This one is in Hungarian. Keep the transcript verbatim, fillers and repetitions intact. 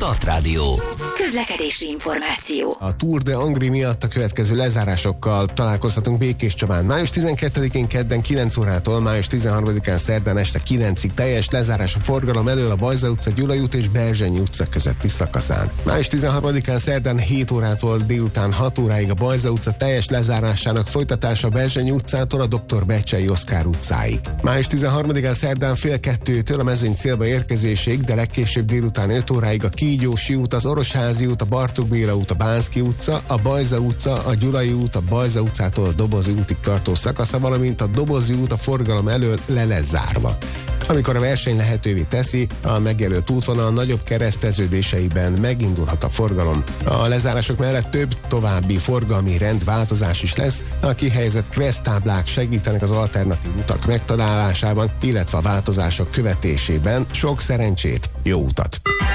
Start Rádió. Közlekedési információ. A Tour de Angri miatt a következő lezárásokkal találkozhatunk Békés Csabán. május tizenkettedikén kedden kilenc órától május tizenharmadikán szerdán este kilencig teljes lezárás a forgalom elől a Bajza utca, Gyulai út és Berzsenyi utca közötti szakaszán. május tizenharmadikán szerdán hét órától délután hat óráig a Bajza utca teljes lezárásának folytatása a Berzsenyi utcától a doktor Becsei Oszkár utcáig. május tizenharmadikán szerdán fél kettőtől a Mezőny célba érkezésig, de legkésőbb délután öt óráig a Kígyósi út, az Orosházi út, a Bartók Béla út, a Bánszky utca, a Bajza utca, a Gyulai út, a Bajza utcától a Dobozi útig tartó szakasza, valamint a Dobozi út a forgalom elől le lesz zárva. Amikor a verseny lehetővé teszi, a megjelölt útvonal nagyobb kereszteződéseiben megindulhat a forgalom. A lezárások mellett több további forgalmi rendváltozás is lesz, a kihelyezett kereszttáblák segítenek az alternatív utak megtalálásában, illetve a változások követésében. Sok szerencsét, jó utat!